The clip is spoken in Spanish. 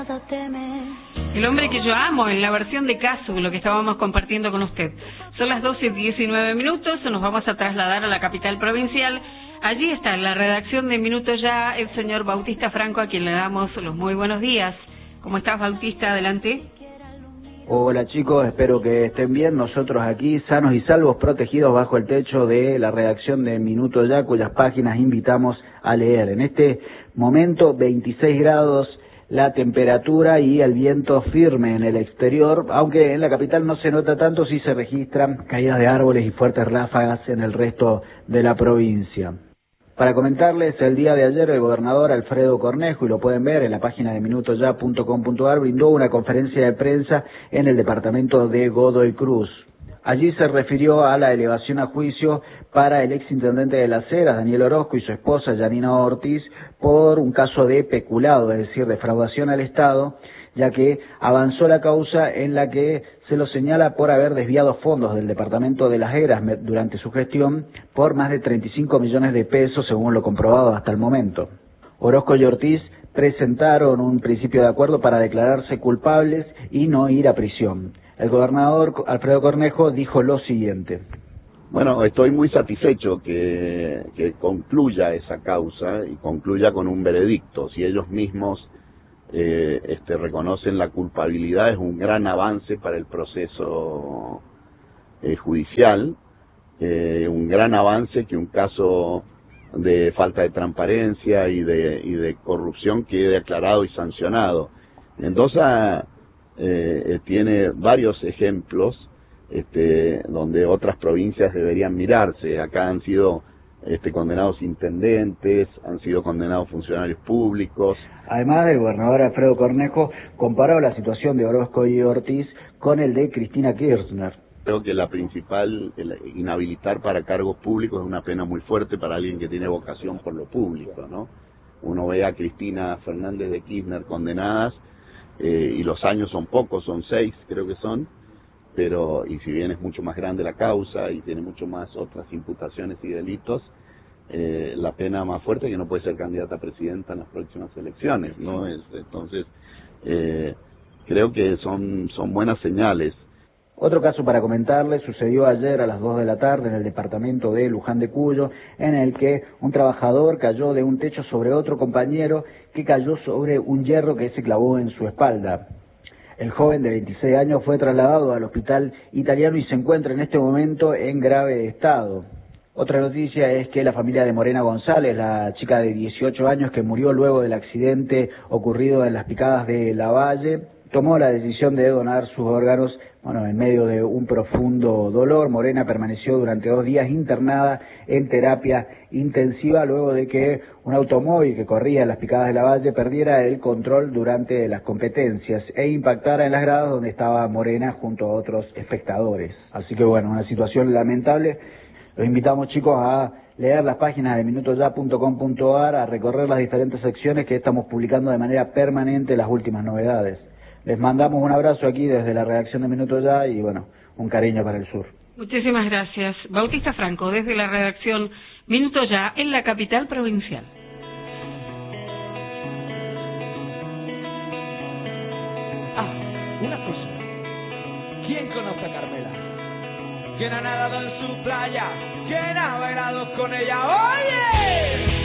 El hombre que yo amo, en la versión de Casu, lo que estábamos compartiendo con usted. Son las 12:19, nos vamos a trasladar a la capital provincial. Allí está, en la redacción de Minuto Ya, el señor Bautista Franco, a quien le damos los muy buenos días. ¿Cómo estás, Bautista? Adelante. Hola chicos, espero que estén bien. Nosotros aquí, sanos y salvos, protegidos bajo el techo de la redacción de Minuto Ya, cuyas páginas invitamos a leer. En este momento, 26 grados la temperatura y el viento firme en el exterior, aunque en la capital no se nota tanto, sí se registran caídas de árboles y fuertes ráfagas en el resto de la provincia. Para comentarles, el día de ayer el gobernador Alfredo Cornejo, y lo pueden ver en la página de minutoya.com.ar, brindó una conferencia de prensa en el departamento de Godoy Cruz. Allí se refirió a la elevación a juicio para el exintendente de Las Heras, Daniel Orozco, y su esposa, Yanina Ortiz, por un caso de peculado, es decir, defraudación al Estado, ya que avanzó la causa en la que se lo señala por haber desviado fondos del departamento de Las Heras durante su gestión por más de 35 millones de pesos, según lo comprobado hasta el momento. Orozco y Ortiz presentaron un principio de acuerdo para declararse culpables y no ir a prisión. El gobernador Alfredo Cornejo dijo lo siguiente. Bueno, estoy muy satisfecho que concluya esa causa y concluya con un veredicto. Si ellos mismos reconocen la culpabilidad, es un gran avance para el proceso judicial, un gran avance que un caso de falta de transparencia y de corrupción quede aclarado y sancionado. Mendoza tiene varios ejemplos donde otras provincias deberían mirarse. Acá han sido condenados intendentes, han sido condenados funcionarios públicos. Además, el gobernador Alfredo Cornejo comparó la situación de Orozco y Ortiz con el de Cristina Kirchner. Creo que la principal, inhabilitar para cargos públicos, es una pena muy fuerte para alguien que tiene vocación por lo público, ¿no? Uno ve a Cristina Fernández de Kirchner condenadas, y los años son pocos, son 6 creo que son, pero y si bien es mucho más grande la causa y tiene mucho más otras imputaciones y delitos, la pena más fuerte es que no puede ser candidata a presidenta en las próximas elecciones, ¿no? Entonces, creo que son buenas señales. Otro caso para comentarles sucedió ayer a las 2 de la tarde en el departamento de Luján de Cuyo, en el que un trabajador cayó de un techo sobre otro compañero que cayó sobre un hierro que se clavó en su espalda. El joven de 26 años fue trasladado al hospital italiano y se encuentra en este momento en grave estado. Otra noticia es que la familia de Morena González, la chica de 18 años que murió luego del accidente ocurrido en las Picadas de Lavalle, tomó la decisión de donar sus órganos. Bueno, en medio de un profundo dolor, Morena permaneció durante 2 días internada en terapia intensiva luego de que un automóvil que corría en las Picadas de Lavalle perdiera el control durante las competencias e impactara en las gradas donde estaba Morena junto a otros espectadores. Así que bueno, una situación lamentable. Los invitamos, chicos, a leer las páginas de minutoya.com.ar, a recorrer las diferentes secciones que estamos publicando de manera permanente las últimas novedades. Les mandamos un abrazo aquí desde la redacción de Minuto Ya y, bueno, un cariño para el sur. Muchísimas gracias. Bautista Franco, desde la redacción Minuto Ya, en la capital provincial. Una cosa. ¿Quién conoce a Carmela? ¿Quién ha nadado en su playa? ¿Quién ha bailado con ella? ¡Oye!